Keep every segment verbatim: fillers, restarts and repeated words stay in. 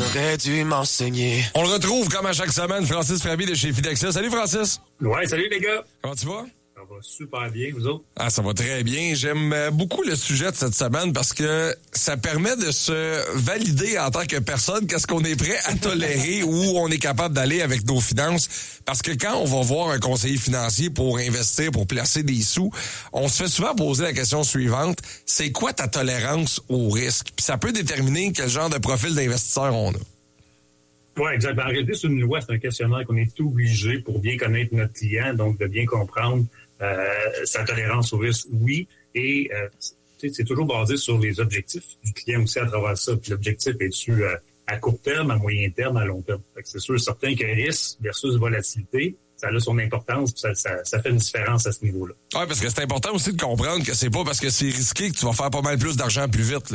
aurait dû m'enseigner. On le retrouve comme à chaque semaine, Francis Fraby de chez Fidexia. Salut Francis. Ouais, salut les gars. Comment tu vas? Ça va super bien, vous autres? Ah, ça va très bien. J'aime beaucoup le sujet de cette semaine parce que ça permet de se valider en tant que personne qu'est-ce qu'on est prêt à tolérer où on est capable d'aller avec nos finances. Parce que quand on va voir un conseiller financier pour investir, pour placer des sous, on se fait souvent poser la question suivante. C'est quoi ta tolérance au risque? Puis ça peut déterminer quel genre de profil d'investisseur on a. Oui, exactement. En réalité, c'est une loi, c'est un questionnaire qu'on est obligé pour bien connaître notre client, donc de bien comprendre euh, sa tolérance au risque, oui. Et euh, c'est toujours basé sur les objectifs du client aussi à travers ça. Puis l'objectif est dessus euh, à court terme, à moyen terme, à long terme. Fait que c'est sûr, certain que risque versus volatilité, ça a son importance, puis ça, ça, ça fait une différence à ce niveau-là. Oui, parce que c'est important aussi de comprendre que c'est pas parce que c'est risqué que tu vas faire pas mal plus d'argent plus vite, là.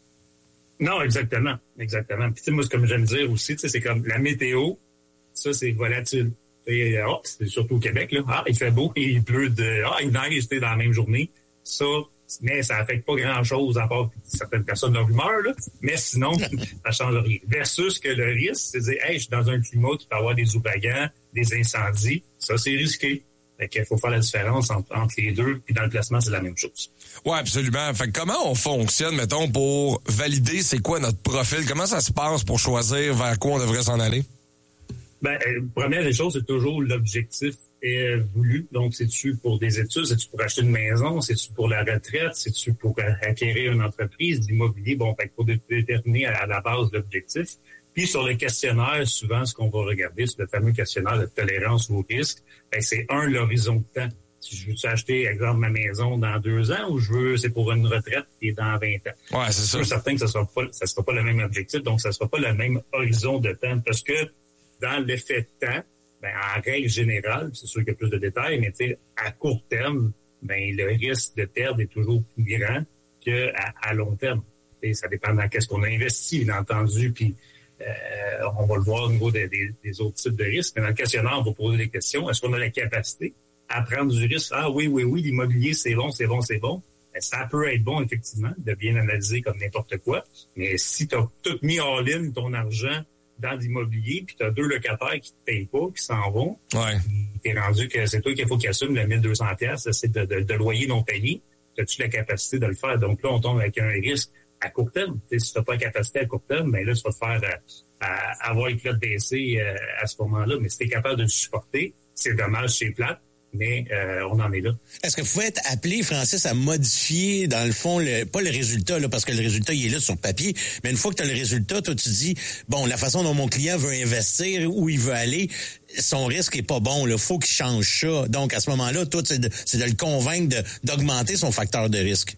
Non, exactement. Exactement. Puis, tu sais, moi, comme j'aime dire aussi, tu sais, c'est comme la météo, ça, c'est volatile. Et, oh, c'est surtout au Québec, là. Ah, il fait beau et il pleut de, ah, il neige, c'était dans la même journée. Ça, mais ça affecte pas grand-chose à part certaines personnes leur humeur, là. Mais sinon, ça change rien. Versus que le risque, c'est de dire, hey, je suis dans un climat qui peut avoir des ouragans, des incendies. Ça, c'est risqué. Fait qu'il faut faire la différence entre, entre les deux, puis dans le placement, c'est la même chose. Oui, absolument. Fait que comment on fonctionne, mettons, pour valider c'est quoi notre profil? Comment ça se passe pour choisir vers quoi on devrait s'en aller? Ben, euh, première des choses, c'est toujours l'objectif est voulu. Donc, c'est-tu pour des études? C'est-tu pour acheter une maison? C'est-tu pour la retraite? C'est-tu pour acquérir une entreprise, d'immobilier? Bon, fait que pour déterminer à la base l'objectif. Puis, sur le questionnaire, souvent, ce qu'on va regarder, c'est le fameux questionnaire de tolérance au risque. Ben, c'est un, l'horizon de temps. Si je veux acheter, exemple, ma maison dans deux ans ou je veux, c'est pour une retraite qui est dans vingt ans. Ouais, c'est ça. Je suis certain que ça sera pas, ça sera pas le même objectif, donc ça sera pas le même horizon de temps. Parce que dans l'effet de temps, ben, en règle générale, c'est sûr qu'il y a plus de détails, mais tu sais, à court terme, ben, le risque de perdre est toujours plus grand qu'à à long terme. Et ça dépend dans qu'est-ce qu'on a investi, bien entendu, puis euh, on va le voir au niveau des, des, des autres types de risques. Mais dans le questionnaire, on va poser des questions. Est-ce qu'on a la capacité à prendre du risque? Ah oui, oui, oui, l'immobilier, c'est bon, c'est bon, c'est bon. Ben, ça peut être bon, effectivement, de bien analyser comme n'importe quoi. Mais si tu as tout mis all-in, ton argent, dans l'immobilier, puis tu as deux locataires qui te payent pas, qui s'en vont, ouais. T'es rendu que c'est toi qu'il faut qu'il assume le mille deux cents dollars, c'est de, de, de loyer non payé. As-tu la capacité de le faire? Donc là, on tombe avec un risque à court terme. T'sais, si tu n'as pas la capacité à court terme, ben là, tu vas te faire à, à avoir les clottes baissées euh, à ce moment-là. Mais si tu es capable de le supporter, c'est dommage, c'est plate, mais euh, on en est là. Est-ce que vous pouvez être appelé, Francis, à modifier, dans le fond, le, pas le résultat, là, parce que le résultat, il est là sur papier, mais une fois que tu as le résultat, toi, tu dis, bon, la façon dont mon client veut investir, où il veut aller, son risque est pas bon, il faut qu'il change ça. Donc, à ce moment-là, toi, c'est de, c'est de le convaincre de, d'augmenter son facteur de risque.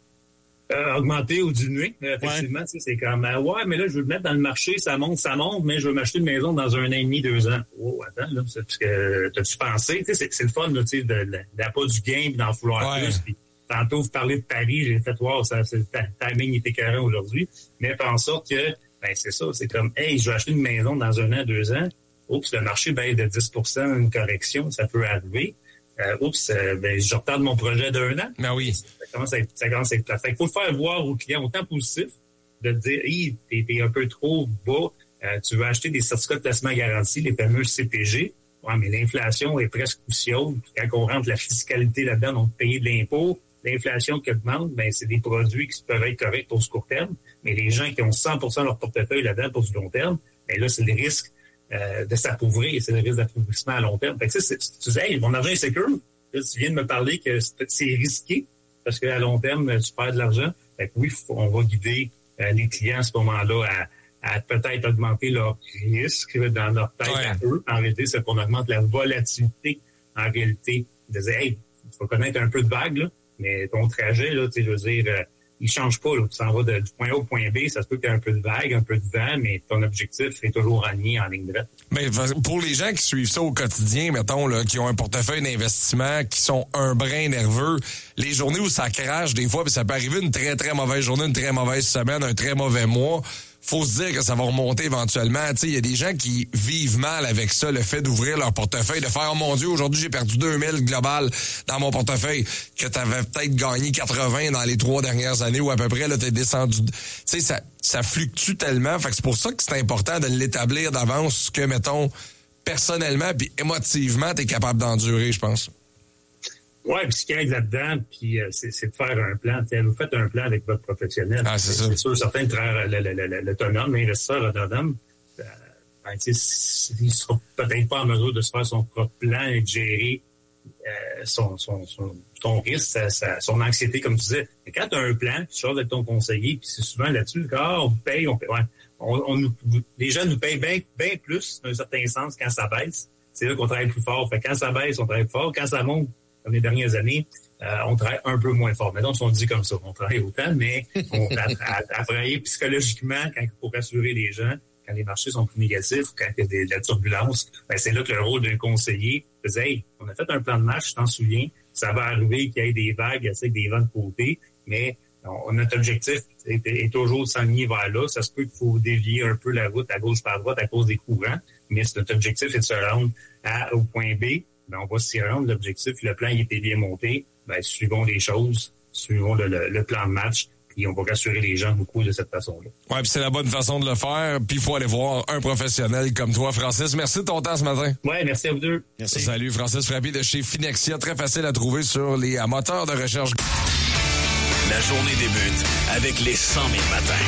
Euh, augmenter ou diminuer, effectivement, ouais. Tu sais, c'est comme, euh, ouais, mais là, je veux le mettre dans le marché, ça monte, ça monte, mais je veux m'acheter une maison dans un an et demi, deux ans. Oh, attends, là, c'est parce que t'as-tu pensé, tu sais, c'est, c'est le fun, là, tu sais, de, de, de la pas du game, d'en vouloir ouais. plus, puis tantôt, vous parlez de Paris, j'ai fait voir, ça, c'est, le timing était carré aujourd'hui, mais fait en sorte que, ben, c'est ça, c'est comme, hey, je vais acheter une maison dans un an, deux ans, oups, le marché baisse de dix pour cent, une correction, ça peut arriver. Euh, oups, euh, ben, je retarde mon projet d'un an. Ben oui. Ça commence à être, ça commence à être plate. Fait qu'il faut le faire voir au client autant positif, de te dire, hey, t'es, t'es un peu trop bas, euh, tu veux acheter des certificats de placement garantis, les fameux C P G. Ouais, mais l'inflation est presque aussi haute. Quand on rentre la fiscalité là-dedans, donc payer de l'impôt, l'inflation qui augmente, ben, c'est des produits qui peuvent être corrects pour ce court terme. Mais les gens qui ont cent pour cent de leur portefeuille là-dedans pour du long terme, ben là, c'est le risque Euh, de s'appauvrir, c'est le risque d'appauvrissement à long terme. Fait que, tu sais, tu dis, hey, mon argent est sécure. Là, tu viens de me parler que c'est risqué parce qu'à long terme, tu perds de l'argent. Fait que oui, on va guider euh, les clients à ce moment-là à, à peut-être augmenter leur risque dans leur tête ouais. à eux. En réalité, c'est qu'on augmente la volatilité en réalité. De dire, hey, tu vas connaître un peu de vague, là, mais ton trajet, là, tu sais, je veux dire, euh, il change pas. Là. Tu s'en vas de, du point A au point B, ça se peut qu'il y ait un peu de vague, un peu de vent, mais ton objectif est toujours aligné en ligne droite. Mais pour les gens qui suivent ça au quotidien, mettons, là, qui ont un portefeuille d'investissement, qui sont un brin nerveux, les journées où ça crache des fois, puis ça peut arriver une très, très mauvaise journée, une très mauvaise semaine, un très mauvais mois, faut se dire que ça va remonter éventuellement. Tu sais, il y a des gens qui vivent mal avec ça, le fait d'ouvrir leur portefeuille, de faire, oh mon Dieu, aujourd'hui, j'ai perdu deux mille global dans mon portefeuille, que tu avais peut-être gagné quatre-vingts dans les trois dernières années ou à peu près, là, t'es descendu. Tu sais, ça, ça fluctue tellement. Fait que c'est pour ça que c'est important de l'établir d'avance que, mettons, personnellement puis émotivement, t'es capable d'endurer, je pense. Oui, puis ce qui aide là-dedans, puis euh, c'est, c'est de faire un plan. T'sais, vous faites un plan avec votre professionnel. Ah, c'est, c'est, ça. c'est sûr, certains travailleurs l'autonome, l'investisseur autonome, euh, ben, il ne sera peut-être pas en mesure de se faire son propre plan et de gérer euh, son, son, son, ton risque, sa, sa, son anxiété, comme tu disais. Mais quand tu as un plan, tu sors de ton conseiller, puis c'est souvent là-dessus, ah, on paye, on paye. Ouais, on, on nous, les gens nous payent bien bien plus, dans un certain sens, quand ça baisse. C'est là qu'on travaille plus fort. Fait, quand ça baisse, on travaille plus fort. Quand ça monte, comme les dernières années, euh, on travaille un peu moins fort. Mais donc, on dit comme ça, on travaille autant, mais on a, a, a travaillé psychologiquement quand, pour rassurer les gens, quand les marchés sont plus négatifs, quand il y a des, de la turbulence, ben c'est là que le rôle d'un conseiller faisait, hey, on a fait un plan de match, je t'en souviens, ça va arriver qu'il y ait des vagues, avec des vents de côté, mais on, notre objectif est, est toujours de s'enligner vers là. Ça se peut qu'il faut dévier un peu la route à gauche par droite à cause des courants, mais notre objectif est de se rendre à, au point B. Ben, on va s'y rendre, l'objectif, le plan il était bien monté, ben, suivons les choses, suivons le, le, le plan de match, puis on va rassurer les gens beaucoup de cette façon-là. Ouais, puis c'est la bonne façon de le faire, puis il faut aller voir un professionnel comme toi, Francis. Merci de ton temps ce matin. Ouais, merci à vous deux. Merci. Salut, Francis Frappé de chez Finexia, très facile à trouver sur les moteurs de recherche. La journée débute avec les cent mille matins.